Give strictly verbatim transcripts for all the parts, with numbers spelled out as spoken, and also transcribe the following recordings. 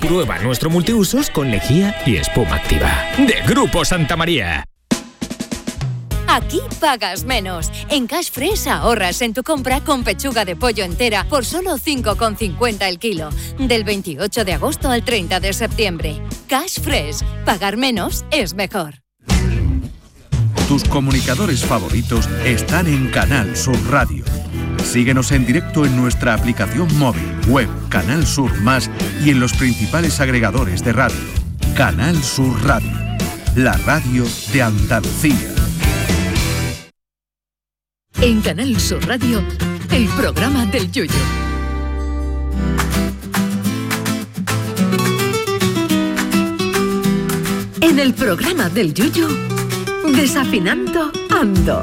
Prueba nuestro multiusos con lejía y espuma activa. De Grupo Santa María. Aquí pagas menos. En Cash Fresh ahorras en tu compra con pechuga de pollo entera por solo cinco con cincuenta el kilo. Del veintiocho de agosto al treinta de septiembre. Cash Fresh. Pagar menos es mejor. Tus comunicadores favoritos están en Canal Sur Radio. Síguenos en directo en nuestra aplicación móvil, web, Canal Sur Más y en los principales agregadores de radio. Canal Sur Radio, la radio de Andalucía. En Canal Sur Radio, el programa del Yoyo. En el programa del Yoyo, Desafinando Ando.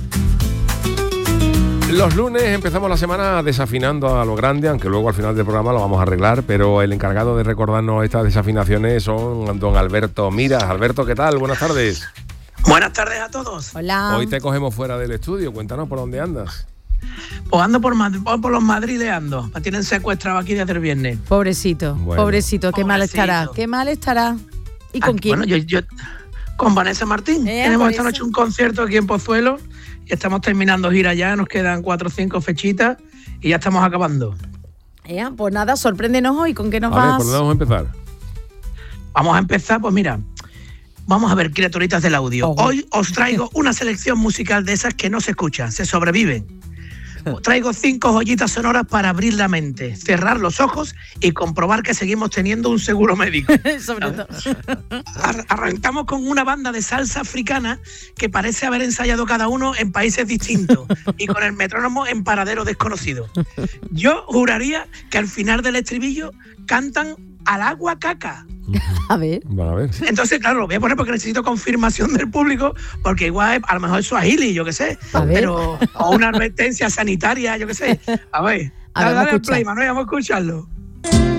Los lunes empezamos la semana desafinando a lo grande, aunque luego al final del programa lo vamos a arreglar, pero el encargado de recordarnos estas desafinaciones son don Alberto Miras. Alberto, ¿qué tal? Buenas tardes. Buenas tardes a todos. Hola. Hoy te cogemos fuera del estudio, cuéntanos por dónde andas. Pues ando por, Madrid, por los madrileando, me tienen secuestrado aquí desde el viernes. Pobrecito, bueno. pobrecito, qué Pobrecito. mal estará, qué mal estará. ¿Y con Aquí, quién? Bueno, yo, yo con Vanessa Martín. Eh, Tenemos por esta eso. noche un concierto aquí en Pozuelo y estamos terminando gira ya, nos quedan cuatro o cinco fechitas y ya estamos acabando. Eh, pues nada, sorpréndenos hoy, ¿con qué nos A ver, vas? ¿por dónde vamos a empezar? Vamos a empezar, pues mira, vamos a ver, criaturitas del audio. Ojo. Hoy os traigo una selección musical de esas que no se escuchan, se sobreviven. Os traigo cinco joyitas sonoras para abrir la mente, cerrar los ojos y comprobar que seguimos teniendo un seguro médico. Sobre todo. Ar- arrancamos con una banda de salsa africana que parece haber ensayado cada uno en países distintos y con el metrónomo en paradero desconocido. Yo juraría que al final del estribillo cantan al agua caca. A ver. Van a ver. Entonces, claro, lo voy a poner porque necesito confirmación del público, porque igual a lo mejor es Swahili, yo qué sé, A ver. pero o una advertencia sanitaria, yo qué sé. A ver, A dale, ver, vamos a dale al escuchar. play, Manuel, vamos a escucharlo.